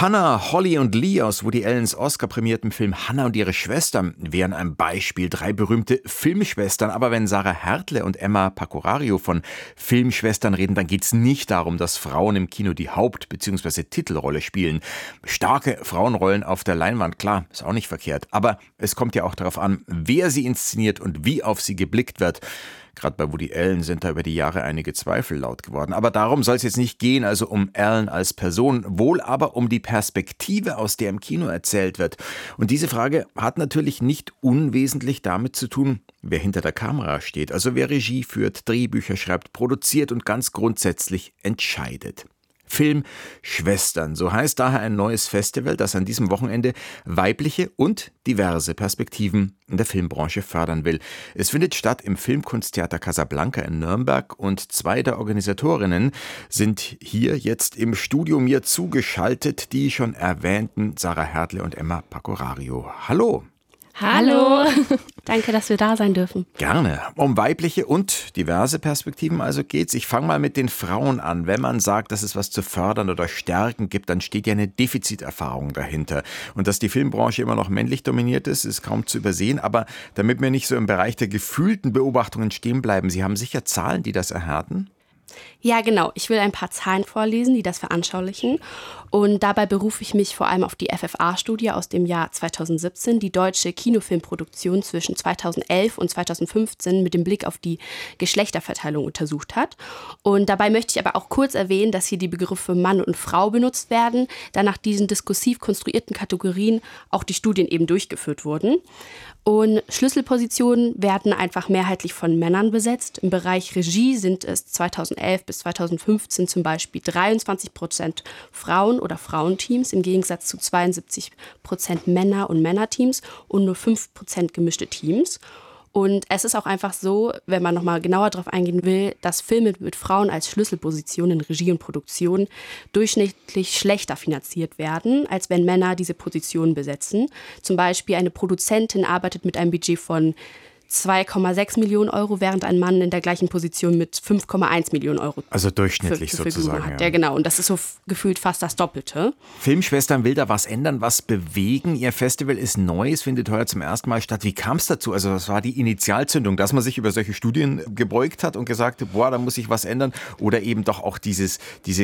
Hannah, Holly und Lee aus Woody Allens Oscar-prämierten Film Hannah und ihre Schwestern wären ein Beispiel. 3 berühmte Filmschwestern. Aber wenn Sarah Härtle und Emma Pecorario von Filmschwestern reden, dann geht es nicht darum, dass Frauen im Kino die Haupt- bzw. Titelrolle spielen. Starke Frauenrollen auf der Leinwand, klar, ist auch nicht verkehrt. Aber es kommt ja auch darauf an, wer sie inszeniert und wie auf sie geblickt wird. Gerade bei Woody Allen sind da über die Jahre einige Zweifel laut geworden. Aber darum soll es jetzt nicht gehen, also um Allen als Person, wohl aber um die Perspektive, aus der im Kino erzählt wird. Und diese Frage hat natürlich nicht unwesentlich damit zu tun, wer hinter der Kamera steht. Also wer Regie führt, Drehbücher schreibt, produziert und ganz grundsätzlich entscheidet. Filmschwestern, so heißt daher ein neues Festival, das an diesem Wochenende weibliche und diverse Perspektiven in der Filmbranche fördern will. Es findet statt im Filmkunsttheater Casablanca in Nürnberg und 2 der Organisatorinnen sind hier jetzt im Studio mir zugeschaltet, die schon erwähnten Sarah Härtle und Emma Pecorario. Hallo! Hallo! Danke, dass wir da sein dürfen. Gerne. Um weibliche und diverse Perspektiven also geht's. Ich fange mal mit den Frauen an. Wenn man sagt, dass es was zu fördern oder stärken gibt, dann steht ja eine Defiziterfahrung dahinter. Und dass die Filmbranche immer noch männlich dominiert ist, ist kaum zu übersehen. Aber damit wir nicht so im Bereich der gefühlten Beobachtungen stehen bleiben, Sie haben sicher Zahlen, die das erhärten? Ja, genau. Ich will ein paar Zahlen vorlesen, die das veranschaulichen. Und dabei berufe ich mich vor allem auf die FFA-Studie aus dem Jahr 2017, die deutsche Kinofilmproduktion zwischen 2011 und 2015 mit dem Blick auf die Geschlechterverteilung untersucht hat. Und dabei möchte ich aber auch kurz erwähnen, dass hier die Begriffe Mann und Frau benutzt werden, da nach diesen diskursiv konstruierten Kategorien auch die Studien eben durchgeführt wurden. Und Schlüsselpositionen werden einfach mehrheitlich von Männern besetzt. Im Bereich Regie sind es 2011 bis 2015 zum Beispiel 23% Frauen oder Frauenteams im Gegensatz zu 72% Männer- und Männerteams und nur 5% gemischte Teams. Und es ist auch einfach so, wenn man nochmal genauer darauf eingehen will, dass Filme mit Frauen als Schlüsselposition in Regie und Produktion durchschnittlich schlechter finanziert werden, als wenn Männer diese Positionen besetzen. Zum Beispiel eine Produzentin arbeitet mit einem Budget von 2,6 Millionen Euro, während ein Mann in der gleichen Position mit 5,1 Millionen Euro also durchschnittlich sozusagen hat. Ja, genau. Und das ist so gefühlt fast das Doppelte. Filmschwestern will da was ändern, was bewegen. Ihr Festival ist neu, es findet heuer zum ersten Mal statt. Wie kam es dazu? Also was war die Initialzündung, dass man sich über solche Studien gebeugt hat und gesagt hat, boah, da muss ich was ändern? Oder eben doch auch diese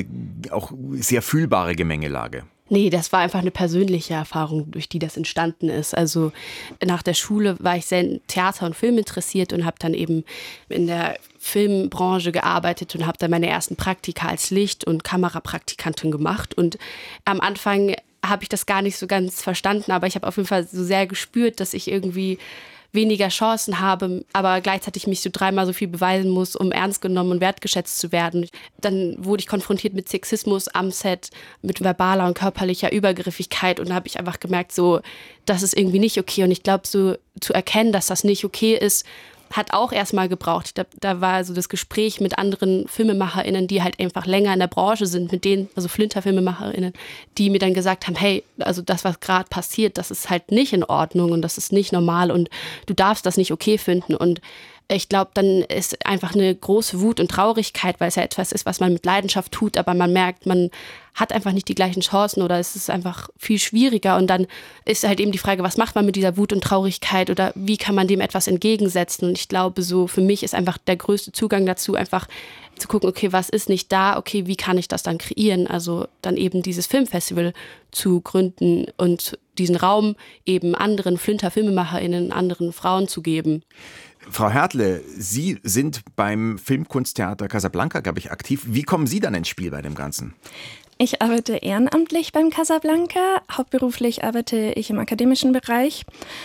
auch sehr fühlbare Gemengelage? Nee, das war einfach eine persönliche Erfahrung, durch die das entstanden ist. Also nach der Schule war ich sehr in Theater und Film interessiert und habe dann eben in der Filmbranche gearbeitet und habe dann meine ersten Praktika als Licht- und Kamerapraktikantin gemacht. Und am Anfang habe ich das gar nicht so ganz verstanden, aber ich habe auf jeden Fall so sehr gespürt, dass ich irgendwie weniger Chancen habe, aber gleichzeitig mich so 3-mal so viel beweisen muss, um ernst genommen und wertgeschätzt zu werden. Dann wurde ich konfrontiert mit Sexismus am Set, mit verbaler und körperlicher Übergriffigkeit und da habe ich einfach gemerkt, so, das ist irgendwie nicht okay. Und ich glaube, so zu erkennen, dass das nicht okay ist, hat auch erstmal gebraucht. Da war so das Gespräch mit anderen FilmemacherInnen, die halt einfach länger in der Branche sind, mit denen, also Flinter-FilmemacherInnen, die mir dann gesagt haben, hey, also das, was gerade passiert, das ist halt nicht in Ordnung und das ist nicht normal und du darfst das nicht okay finden. Und ich glaube, dann ist einfach eine große Wut und Traurigkeit, weil es ja etwas ist, was man mit Leidenschaft tut, aber man merkt, man hat einfach nicht die gleichen Chancen oder es ist einfach viel schwieriger. Und dann ist halt eben die Frage, was macht man mit dieser Wut und Traurigkeit oder wie kann man dem etwas entgegensetzen? Und ich glaube, so für mich ist einfach der größte Zugang dazu, einfach zu gucken, okay, was ist nicht da? Okay, wie kann ich das dann kreieren? Also dann eben dieses Filmfestival zu gründen und diesen Raum eben anderen Flinter-FilmemacherInnen, anderen Frauen zu geben. Frau Härtle, Sie sind beim Filmkunsttheater Casablanca, glaube ich, aktiv. Wie kommen Sie dann ins Spiel bei dem Ganzen? Ich arbeite ehrenamtlich beim Casablanca. Hauptberuflich arbeite ich im akademischen Bereich.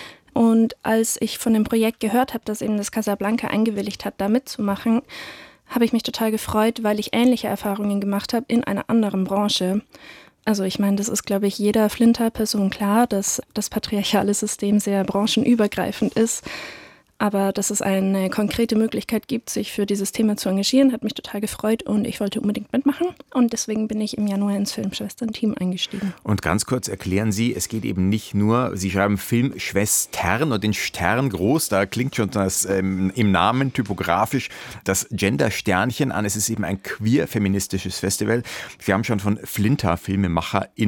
Und als ich von dem Projekt gehört habe, dass eben das Casablanca eingewilligt hat, da mitzumachen, habe ich mich total gefreut, weil ich ähnliche Erfahrungen gemacht habe in einer anderen Branche. Also ich meine, das ist, glaube ich, jeder Flinter-Person klar, dass das patriarchale System sehr branchenübergreifend ist. Aber dass es eine konkrete Möglichkeit gibt, sich für dieses Thema zu engagieren, hat mich total gefreut und ich wollte unbedingt mitmachen. Und deswegen bin ich im Januar ins Filmschwestern-Team eingestiegen. Und ganz kurz erklären Sie, es geht eben nicht nur, Sie schreiben Filmschwestern und den Stern groß, da klingt schon das im Namen typografisch das Gender-Sternchen an. Es ist eben ein queer-feministisches Festival. Sie haben schon von Flinter-FilmemacherInnen